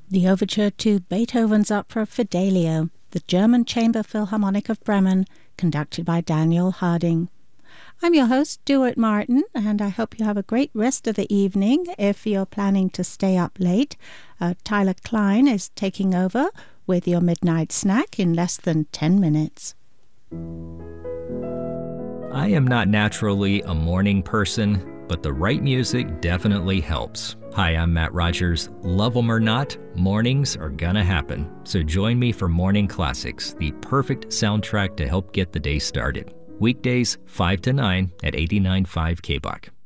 the overture to Beethoven's opera Fidelio, the German Chamber Philharmonic of Bremen, conducted by Daniel Harding. I'm your host, Stuart Martin, and I hope you have a great rest of the evening. If you're planning to stay up late, Tyler Klein is taking over with your midnight snack in less than 10 minutes. I am not naturally a morning person, but the right music definitely helps. Hi, I'm Matt Rogers. Love 'em or not, mornings are gonna happen. So join me for Morning Classics, the perfect soundtrack to help get the day started. Weekdays 5 to 9 at 89.5 KBOK.